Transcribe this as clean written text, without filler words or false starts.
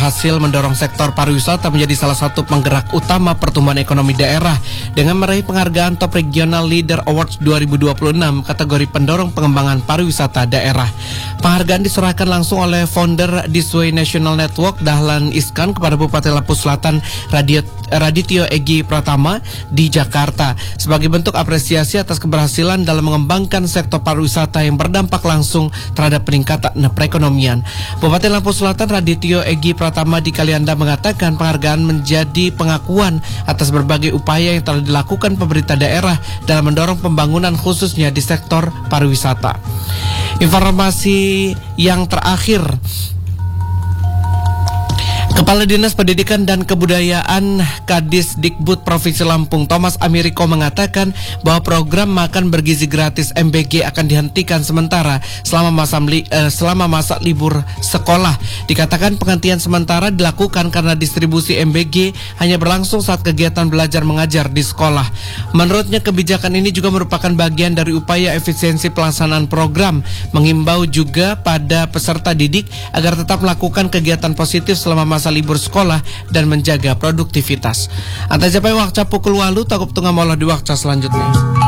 hasil mendorong sektor pariwisata menjadi salah satu penggerak utama pertumbuhan ekonomi daerah dengan meraih penghargaan Top Regional Leader Awards 2026 kategori pendorong pengembangan pariwisata daerah. Penghargaan diserahkan langsung oleh founder This Way National Network Dahlan Iskan kepada Bupati Lampung Selatan Radityo Egi Pratama di Jakarta sebagai bentuk apresiasi atas keberhasilan dalam mengembangkan sektor pariwisata yang berdampak langsung terhadap peningkatan perekonomian. Bupati Lampung Selatan Radityo Egi Pratama di Kalianda mengatakan penghargaan menjadi pengakuan atas berbagai upaya yang telah dilakukan pemerintah daerah dalam mendorong pembangunan khususnya di sektor pariwisata. Informasi yang terakhir, Kepala Dinas Pendidikan dan Kebudayaan Kadis Dikbud Provinsi Lampung Thomas Ameriko mengatakan bahwa program makan bergizi gratis MBG akan dihentikan sementara selama masa libur sekolah. Dikatakan penghentian sementara dilakukan karena distribusi MBG hanya berlangsung saat kegiatan belajar mengajar di sekolah. Menurutnya kebijakan ini juga merupakan bagian dari upaya efisiensi pelaksanaan program, mengimbau juga pada peserta didik agar tetap melakukan kegiatan positif selama masa libur sekolah dan menjaga produktivitas. Anta japai wakca pukul walu takup tunggal molah di wakca selanjutnya.